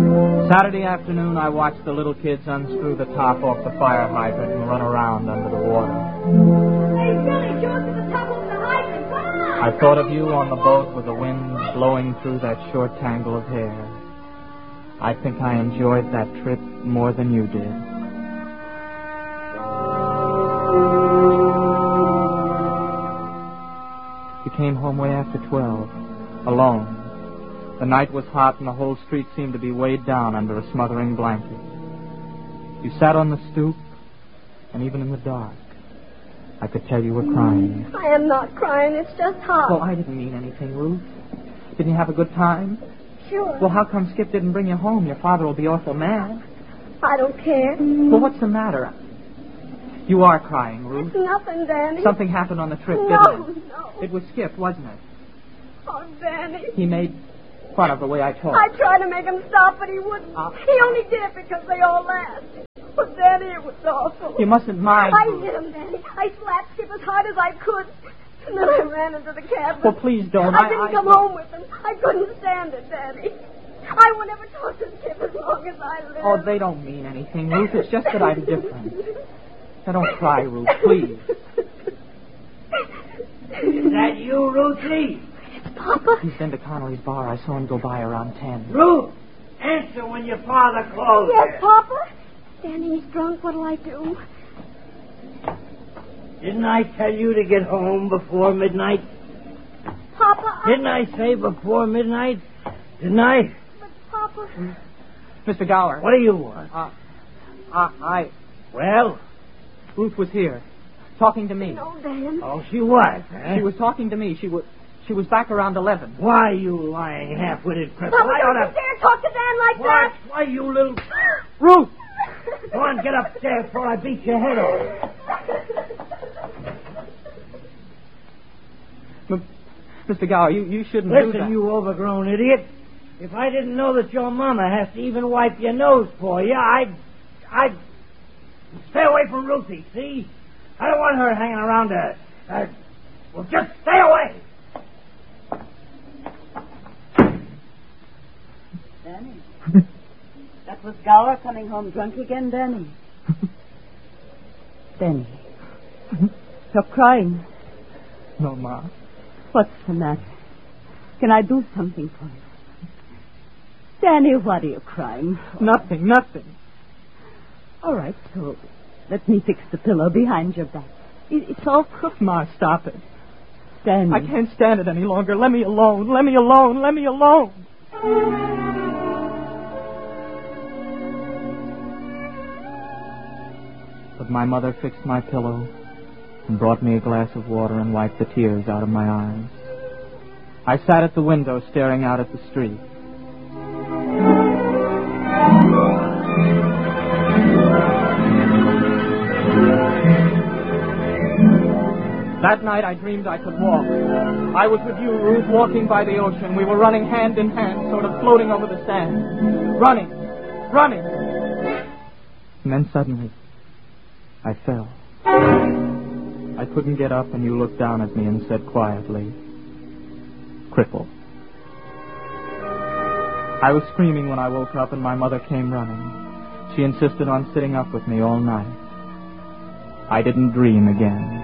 Saturday afternoon, I watched the little kids unscrew the top off the fire hydrant and run around under the water. Hey, Billy, show us to the top of the hydrant. Come on! I thought of you on the boat with the wind blowing through that short tangle of hair. I think I enjoyed that trip more than you did. You came home way after 12, alone. The night was hot and the whole street seemed to be weighed down under a smothering blanket. You sat on the stoop, and even in the dark, I could tell you were crying. I am not crying. It's just hot. Well, I didn't mean anything, Ruth. Didn't you have a good time? Sure. Well, how come Skip didn't bring you home? Your father will be awful mad. I don't care. Well, what's the matter? You are crying, Ruth. It's nothing, Danny. Something happened on the trip, didn't it? No. It was Skip, wasn't it? Oh, Danny. He made fun of the way I talked. I tried to make him stop, but he wouldn't. He only did it because they all laughed. But, Danny, it was awful. You mustn't mind, I Ruth. hit him, Danny. I slapped Skip as hard as I could. And then I ran into the cabin. Well, please don't. I didn't come home with him. I couldn't stand it, Danny. I won't ever talk to Skip as long as I live. Oh, they don't mean anything, Ruth. It's just that I'm different. Now, don't cry, Ruth, please. Is that you, Ruthie? It's Papa. He's been to Connolly's bar. I saw him go by around 10. Ruth, answer when your father calls. Yes, Papa. Danny, he's drunk. What'll I do? Didn't I tell you to get home before midnight? Papa, Didn't I say before midnight? Didn't I? But, Papa... Mr. Gower. What do you want? Well? Ruth was here, talking to me. No, Dan. Oh, she was, huh? She was talking to me. She was back around 11. Why, you lying half-witted cripple? Papa, I don't oughta... you dare talk to Dan like that. Why, you little... Ruth! Go on, get upstairs before I beat your head off. Mr. Gower, you shouldn't do that. Listen, you overgrown idiot. If I didn't know that your mama has to even wipe your nose for you, I'd stay away from Ruthie, see? I don't want her hanging around well, just stay away. Danny. That was Gower coming home drunk again, Danny. Danny. You're crying. No, Ma. What's the matter? Can I do something for you? Danny, what are you crying for? Nothing. All right, so let me fix the pillow behind your back. It's all crooked. Ma, stop it. Danny. I can't stand it any longer. Let me alone. But my mother fixed my pillow and brought me a glass of water and wiped the tears out of my eyes. I sat at the window staring out at the street. That night I dreamed I could walk. I was with you, Ruth, walking by the ocean. We were running hand in hand, sort of floating over the sand. Running. And then suddenly, I fell. I couldn't get up, and you looked down at me and said quietly, "Cripple." I was screaming when I woke up, and my mother came running. She insisted on sitting up with me all night. I didn't dream again.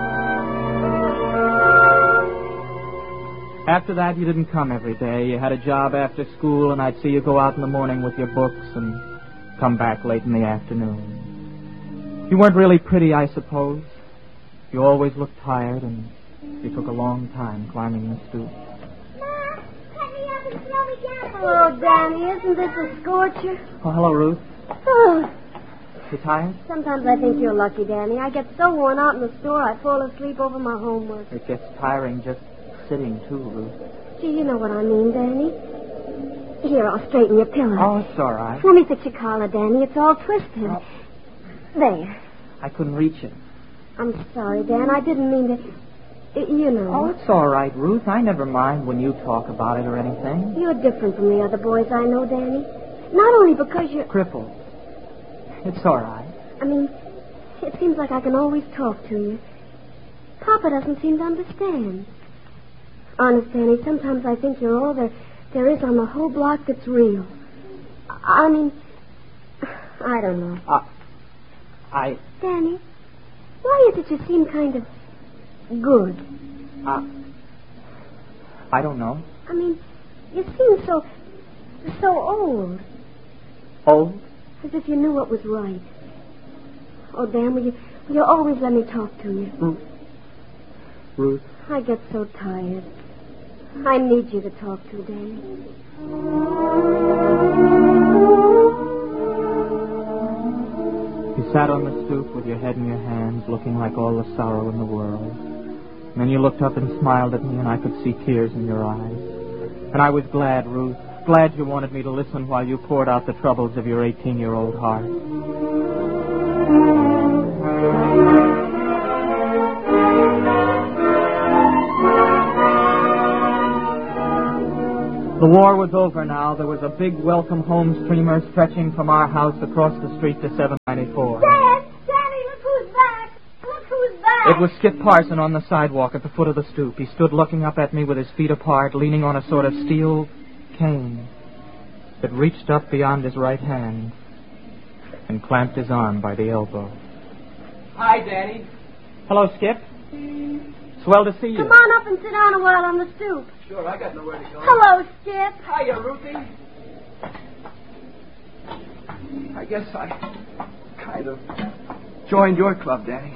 After that, you didn't come every day. You had a job after school, and I'd see you go out in the morning with your books and come back late in the afternoon. You weren't really pretty, I suppose. You always looked tired, and you took a long time climbing the stoop. Ma, let me up and throw me down. Hello, Danny. Isn't this a scorcher? Oh, hello, Ruth. Oh, You tired? sometimes I think you're lucky, Danny. I get so worn out in the store, I fall asleep over my homework. It gets tiring just sitting, too, Ruth. Gee, you know what I mean, Danny. Here, I'll straighten your pillow. Oh, it's all right. Let me fix your collar, Danny. It's all twisted. There. I couldn't reach it. I'm sorry, Dan. I didn't mean to... You know. Oh, it's all right, Ruth. I never mind when you talk about it or anything. You're different from the other boys I know, Danny. Not only because you're... Crippled. It's all right. I mean, it seems like I can always talk to you. Papa doesn't seem to understand. Honest, Danny, sometimes I think you're all there is on the whole block that's real. I mean, I don't know. Danny, why is it you seem kind of good? I don't know. I mean, you seem so old. Old? As if you knew what was right. Oh, Dan, will you always let me talk to you? Ruth? I get so tired. I need you to talk to, Danny. You sat on the stoop with your head in your hands, looking like all the sorrow in the world. And then you looked up and smiled at me, and I could see tears in your eyes. And I was glad, Ruth, glad you wanted me to listen while you poured out the troubles of your 18-year-old heart. The war was over now. There was a big welcome home streamer stretching from our house across the street to 794. Dad! Danny, look who's back! Look who's back! It was Skip Parson on the sidewalk at the foot of the stoop. He stood looking up at me with his feet apart, leaning on a sort of steel cane that reached up beyond his right hand and clamped his arm by the elbow. Hi, Danny. Hello, Skip. Swell to see you. Come on up and sit down a while on the stoop. Sure, I got nowhere to go. Hello, Skip. Hiya, Ruthie. I guess I kind of joined your club, Danny.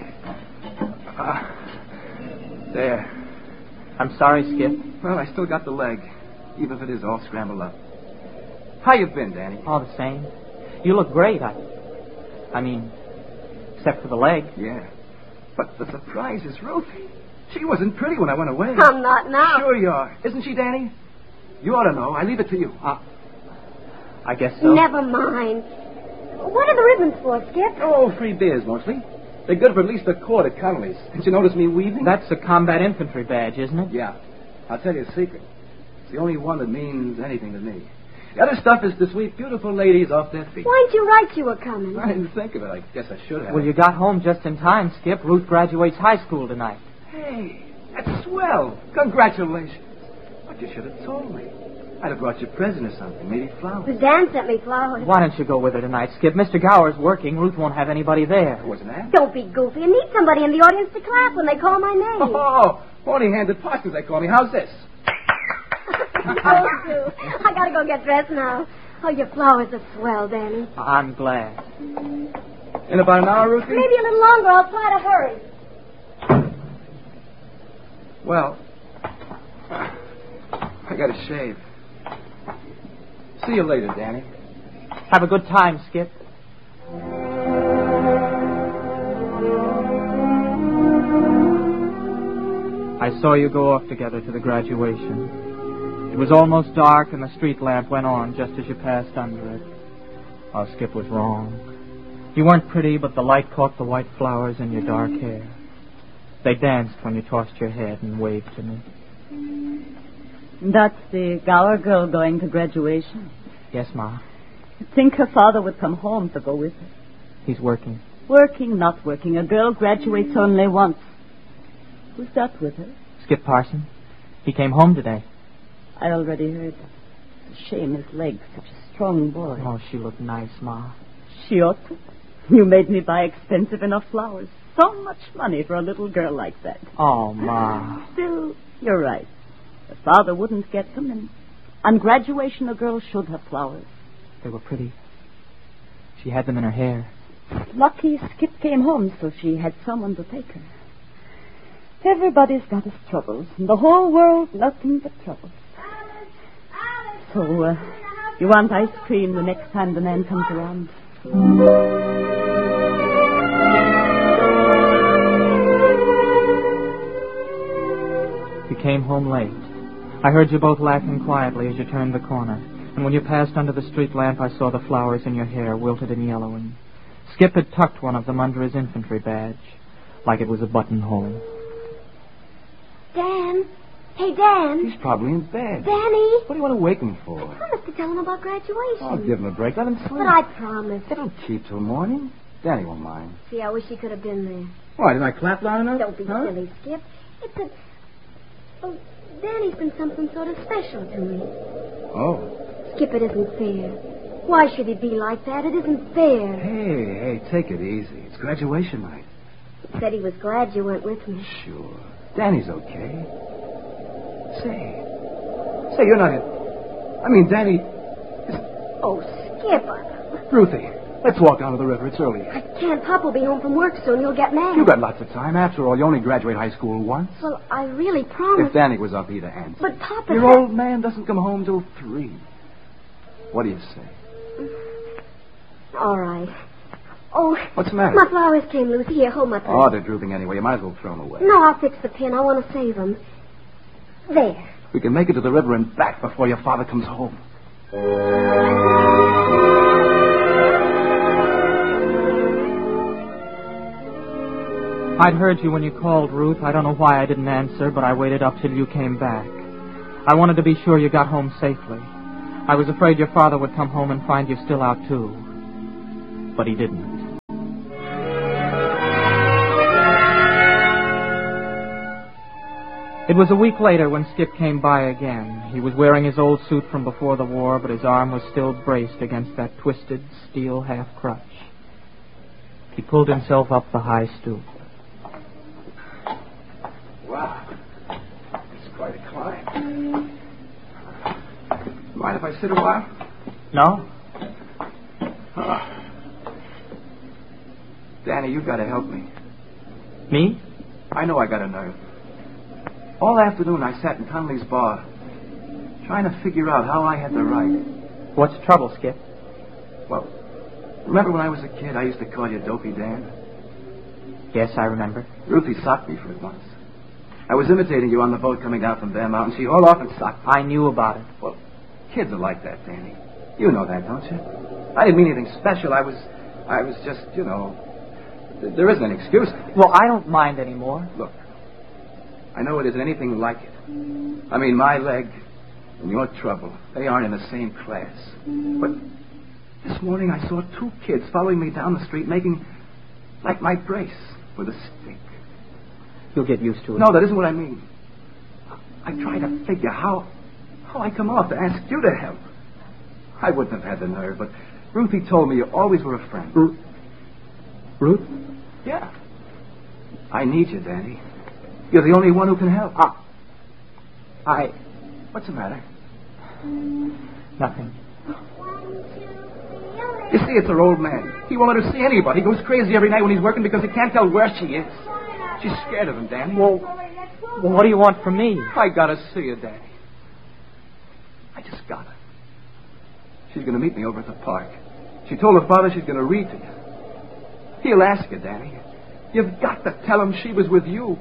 There. I'm sorry, Skip. Well, I still got the leg, even if it is all scrambled up. How you been, Danny? All the same. You look great. I mean, except for the leg. Yeah. But the surprise is Ruthie. She wasn't pretty when I went away. I'm not now. Sure you are. Isn't she, Danny? You ought to know. I leave it to you. I guess so. Never mind. What are the ribbons for, Skip? Oh, free beers, mostly. They're good for at least a quart at Connolly's. Didn't you notice me weaving? That's a combat infantry badge, isn't it? Yeah. I'll tell you a secret. It's the only one that means anything to me. The other stuff is to sweep beautiful ladies off their feet. Why didn't you write you were coming? I didn't think of it. I guess I should have. Well, you got home just in time, Skip. Ruth graduates high school tonight. Hey, that's swell. Congratulations. But you should have told me. I'd have brought you a present or something. Maybe flowers. The Dan sent me flowers. Why don't you go with her tonight, Skip? Mr. Gower's working. Ruth won't have anybody there. Wasn't that? Don't be goofy. You need somebody in the audience to clap when they call my name. Oh, horny-handed Parsons, they call me. How's this? Oh, do. I gotta go get dressed now. Oh, your flowers are swell, Danny. I'm glad. In about an hour, Ruthie? Maybe a little longer. I'll try to hurry. Well, I gotta shave. See you later, Danny. Have a good time, Skip. I saw you go off together to the graduation. It was almost dark, and the street lamp went on just as you passed under it. Oh, Skip was wrong. You weren't pretty, but the light caught the white flowers in your dark hair. They danced when you tossed your head and waved to me. That's the Gower girl going to graduation. Yes, Ma. You'd think her father would come home to go with her. He's working. Working, not working. A girl graduates only once. Who's that with her? Skip Parson. He came home today. I already heard. It's a shame his leg's such a strong boy. Oh, she looked nice, Ma. She ought to. You made me buy expensive enough flowers. So much money for a little girl like that. Oh, Ma. Still, you're right. The father wouldn't get them, and on graduation a girl should have flowers. They were pretty. She had them in her hair. Lucky Skip came home, so she had someone to take her. Everybody's got his troubles. In the whole world, nothing but troubles. So, you want ice cream the next time the man comes around? You came home late. I heard you both laughing quietly as you turned the corner. And when you passed under the street lamp, I saw the flowers in your hair, wilted and yellowing. Skip had tucked one of them under his infantry badge, like it was a buttonhole. Dan. Hey, Dan. He's probably in bed. Danny. What do you want to wake him for? I promised to tell him about graduation. Oh, give him a break. Let him sleep. But I promised. They don't keep till morning. Danny won't mind. See, I wish he could have been there. Why, did I clap loud enough? Don't be silly, Skip. It's a... Oh, Danny's been something sort of special to me. Oh. Skip, it isn't fair. Why should he be like that? It isn't fair. Hey, take it easy. It's graduation night. He said he was glad you went with me. Sure. Danny's okay. Say, you're not in... I mean, Danny... Oh, Skip. Ruthie, let's walk down to the river. It's early. I can't. Pop will be home from work soon. You'll get mad. You've got lots of time. After all, you only graduate high school once. Well, I really promised. If Danny was up, he'd have answered. But Papa... Your old man doesn't come home till 3. What do you say? All right. Oh. What's the matter? My flowers came loose. Here, hold my purse. Oh, they're drooping anyway. You might as well throw them away. No, I'll fix the pin. I want to save them. There. We can make it to the river and back before your father comes home. I'd heard you when you called, Ruth. I don't know why I didn't answer, but I waited up till you came back. I wanted to be sure you got home safely. I was afraid your father would come home and find you still out, too. But he didn't. It was a week later when Skip came by again. He was wearing his old suit from before the war, but his arm was still braced against that twisted steel half-crutch. He pulled himself up the high stoop. Wow. It's quite a climb. Mind if I sit a while? No? Danny, you've got to help me. Me? I know I got a nerve. All afternoon I sat in Conley's bar, trying to figure out how I had the right. What's the trouble, Skip? Well, remember when I was a kid, I used to call you Dopey Dan? Yes, I remember. Ruthie socked me for it once. I was imitating you on the boat coming down from Bear Mountain. She hauled off and socked me. I knew about it. Well, kids are like that, Danny. You know that, don't you? I didn't mean anything special. I was just, you know... There isn't an excuse. Well, I don't mind anymore. Look, I know it isn't anything like it. I mean, my leg and your trouble, they aren't in the same class. But this morning I saw 2 kids following me down the street making like my brace with a stick. You'll get used to it. No, that isn't what I mean. I try to figure how I come off to ask you to help. I wouldn't have had the nerve, but Ruthie told me you always were a friend. Ruth? Yeah. I need you, Danny. You're the only one who can help. What's the matter? Nothing. You see, it's her old man. He won't let her see anybody. He goes crazy every night when he's working because he can't tell where she is. She's scared of him, Danny. Well, what do you want from me? I gotta see her, Danny. I just gotta. She's gonna meet me over at the park. She told her father she's gonna read to you. He'll ask you, Danny. You've got to tell him she was with you.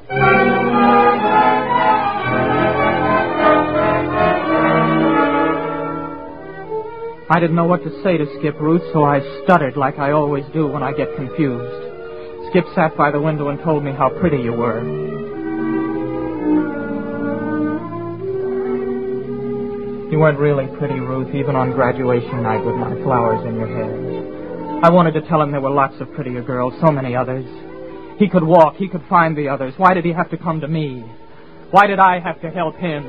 I didn't know what to say to Skip, Ruth, so I stuttered like I always do when I get confused. Skip sat by the window and told me how pretty you were. You weren't really pretty, Ruth, even on graduation night with my flowers in your hair. I wanted to tell him there were lots of prettier girls, so many others. He could walk, he could find the others. Why did he have to come to me? Why did I have to help him?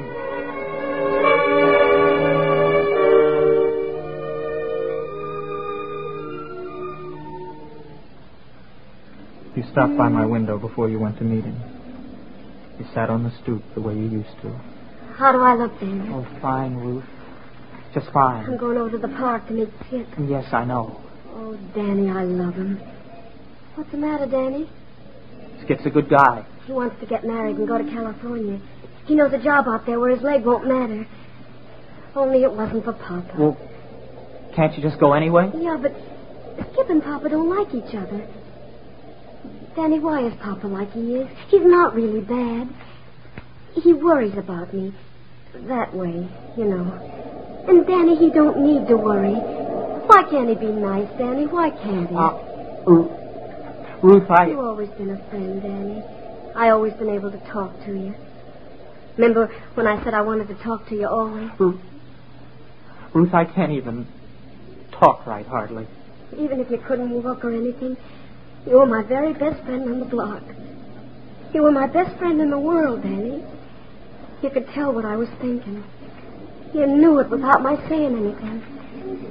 You stopped by my window before you went to meet him. You sat on the stoop the way you used to. How do I look, Danny? Oh, fine, Ruth. Just fine. I'm going over to the park to meet Skip. Yes, I know. Oh, Danny, I love him. What's the matter, Danny? Skip's a good guy. He wants to get married and go to California. He knows a job out there where his leg won't matter. Only it wasn't for Papa. Well, can't you just go anyway? Yeah, but Skip and Papa don't like each other. Danny, why is Papa like he is? He's not really bad. He worries about me. That way, you know. And Danny, he don't need to worry. Why can't he be nice, Danny? Why can't he? Ruth, You've always been a friend, Danny. I always been able to talk to you. Remember when I said I wanted to talk to you always? Ruth, I can't even talk right, hardly. Even if you couldn't walk or anything, you were my very best friend on the block. You were my best friend in the world, Danny. You could tell what I was thinking. You knew it without my saying anything.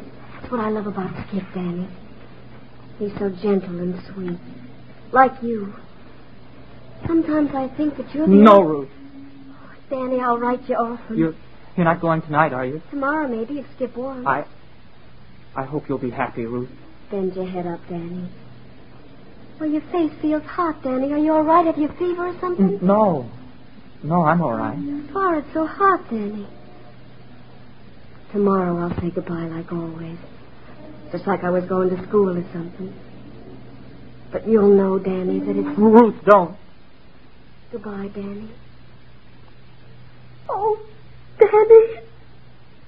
That's what I love about Skip, Danny. He's so gentle and sweet. Like you. Sometimes I think that you're the... No, Ruth. Danny, I'll write you often. You're not going tonight, are you? Tomorrow, maybe, if Skip wants. I hope you'll be happy, Ruth. Bend your head up, Danny. Well, your face feels hot, Danny. Are you all right? Have you a fever or something? No. No, I'm all right. Forehead's so hot, Danny. Tomorrow I'll say goodbye like always. Just like I was going to school or something. But you'll know, Danny, that it's... Ruth, don't. Goodbye, Danny. Oh, Danny.